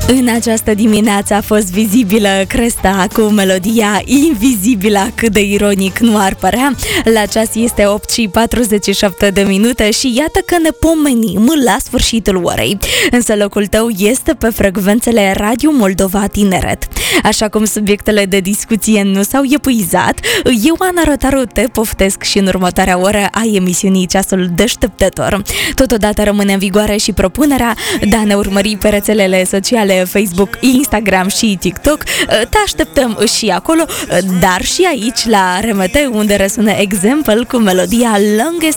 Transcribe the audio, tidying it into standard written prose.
În această dimineață a fost vizibilă Cresta cu melodia Invizibilă, cât de ironic nu ar părea. La ceas este 8:47 și iată că ne pomenim la sfârșitul orei. Însă locul tău este pe frecvențele Radio Moldova Tineret. Așa cum subiectele de discuție nu s-au epuizat, eu, Ana Rotaru, te poftesc și în următoarea oră a emisiunii Ceasul Deșteptător. Totodată rămâne în vigoare și propunerea de a ne urmări pe rețelele sociale Facebook, Instagram și TikTok. Te așteptăm și acolo, dar și aici la RMT, unde răsună Example cu melodia Longest